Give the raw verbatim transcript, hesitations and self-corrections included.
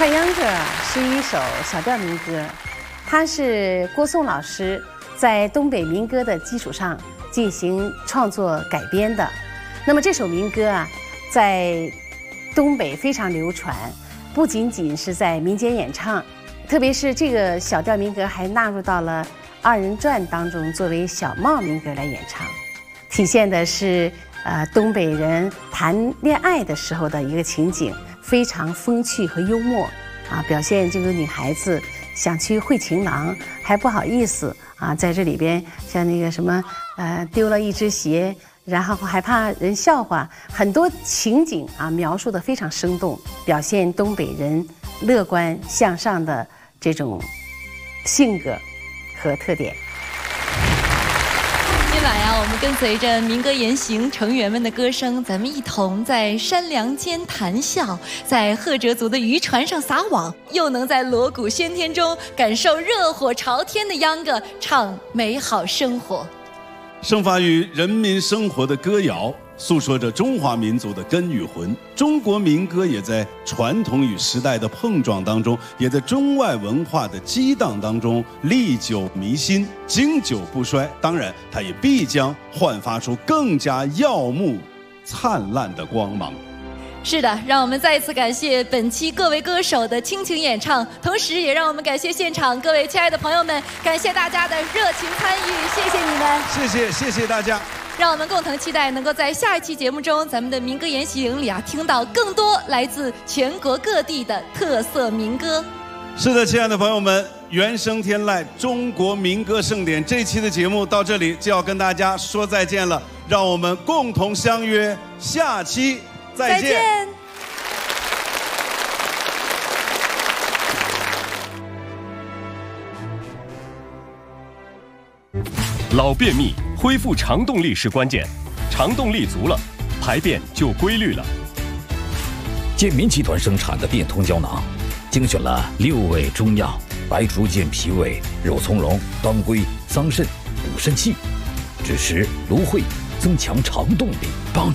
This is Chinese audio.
《秧歌》是一首小调民歌，它是郭颂老师在东北民歌的基础上进行创作改编的。那么这首民歌啊，在东北非常流传，不仅仅是在民间演唱，特别是这个小调民歌还纳入到了二人转当中，作为小帽民歌来演唱，体现的是呃东北人谈恋爱的时候的一个情景。非常风趣和幽默啊，表现这个女孩子想去会情郎还不好意思啊，在这里边像那个什么呃丢了一只鞋，然后还怕人笑话，很多情景啊描述得非常生动，表现东北人乐观向上的这种性格和特点。 今晚呀，我们跟随着民歌言行成员们的歌声，咱们一同在山梁间谈笑，在赫哲族的渔船上撒网，又能在锣鼓喧天中感受热火朝天的秧歌，唱美好生活。 生发于人民生活的歌谣，诉说着中华民族的根与魂。中国民歌也在传统与时代的碰撞当中，也在中外文化的激荡当中历久弥新，经久不衰。当然，它也必将焕发出更加耀目灿烂的光芒。 是的，让我们再一次感谢本期各位歌手的倾情演唱，同时也让我们感谢现场各位亲爱的朋友们，感谢大家的热情参与，谢谢你们， 谢谢谢谢大家。 让我们共同期待能够在下一期节目中，咱们的民歌言行里啊，听到更多来自全国各地的特色民歌。 是的，亲爱的朋友们，原声天籁中国民歌盛典这期的节目到这里就要跟大家说再见了，让我们共同相约下期再见。再见。 老便秘，恢复肠动力是关键，肠动力足了，排便就规律了。 健民集团生产的变通胶囊，精选了六味中药：白术健脾胃、肉苁蓉、当归、桑葚、补肾气，枳实、芦荟，增强肠动力，帮助